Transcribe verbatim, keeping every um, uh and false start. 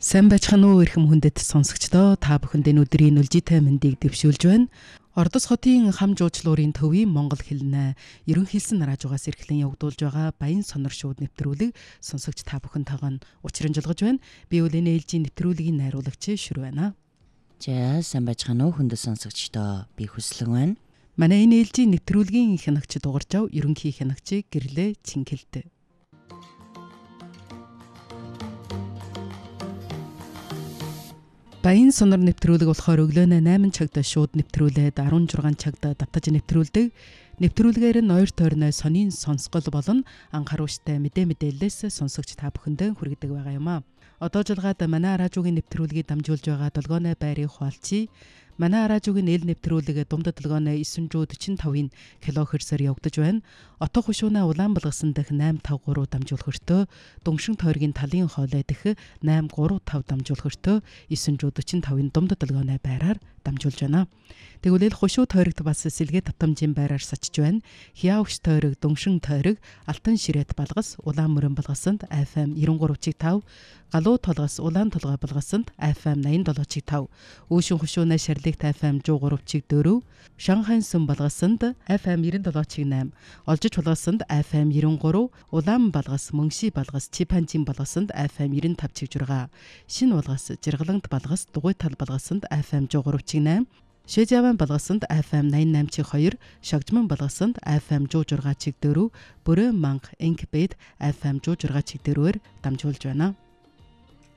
Сайн байцгаана уу эрхэм хүндэт сонсогчдоо, та бүхэнд энэ өдрийн нүлжитэй мэндийг дэвшүүлж байна. Ордос хотын хам жуучлуурын төвийн монгол хэлнээ ерөн хэлсэн радиогоос эрхлэн явагдуулж байгаа Баян сонор шууд нэвтрүүлэг сонсогч та бүхэнтэйгээ нь учрамжилгаж байна. Би үл энэ ээлжийн нэвтрүүлгийн найруулагч Шүр байна. За сайн байцгаана уу хүндэт сонсогчдоо, би Хүслэн байна. Манай энэ ээлжийн нэвтрүүлгийн хянагч дугаржав ерөнхий хянагч Гэрлээ Чингэлтэй. Баян сонор нэвтрүүлэг болохоор өглөөнөө найман цагт шууд нэвтрүүлээд арван зургаан цагт давтаж нэвтрүүлдэг. Нэвтрүүлгээр нь ойр тойрны сонин сонсгол болон анхааруулжтай мэдээ мэдээлэлээс сонсогч та бүхэндээ хүргэдэг байгаа юм а. Одоо жолгаад манай радиогийн нэвтрүүлгийг дамжуулж байгаа долгооны байрыг хуалцъя. Манай радиогийн эл нэвтрүүлэг дунд долгооны девять forty-five-ын килохерцээр явагдаж байна. Отоо хушууна улаан болгосон дэх eight five three дамжуулах өртөө, Дөнгшин тойргийн талын хоолой дэх eight three five дамжуулах өртөө девять forty-five-ын дунд долгооны байраар дамжуулж байна. Тэгвэл хушуу тойрогт бас сэлгээ татамжийн байраар сачж байна. Хяавч тойрог, Дөнгшин тойрог, Алтан ширэт балгас, Улаан мөрөн балгасанд эф эм ninety-three point five, Галуу толгос, Улаан толгой балгасанд эф эм ninety-seven point five, Үүшин хушууна Шарлэгт эф эм one oh three point four, Шанхайн сүм балгасанд эф эм ninety-seven point eight, Олжиж балгасанд эф эм ninety-three, Улаан балгас, Мөнши балгас, Чипанжин балгасанд эф эм ninety-five point six, Шин балгас, Жиргалант балгас, Дугуйтал балгасанд эф эм one oh three point eight, Шэжаван балгасанд эф эм ninety-nine point two, Шагжман балгасанд эф эм one oh six point four, Бүрэн манг Инкбэд эф эм one oh six point four-ээр дамжуулж байна.